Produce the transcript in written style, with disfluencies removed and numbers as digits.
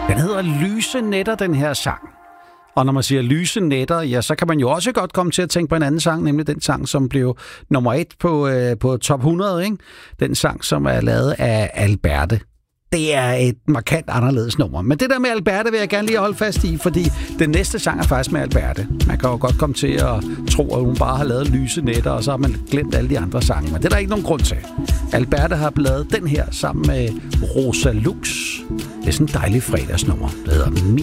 Den hedder Lyse Nætter, den her sang. Og når man siger lyse nætter, ja, så kan man jo også godt komme til at tænke på en anden sang, nemlig den sang, som blev nummer 1 på top 100, ikke? Den sang, som er lavet af Alberte. Det er et markant anderledes nummer. Men det der med Alberte vil jeg gerne lige holde fast i, fordi den næste sang er faktisk med Alberte. Man kan jo godt komme til at tro, at hun bare har lavet lyse nætter, og så har man glemt alle de andre sange. Men det er der ikke nogen grund til. Alberte har lavet den her sammen med Rosa Lux. Det er sådan en dejlig fredagsnummer. Det hedder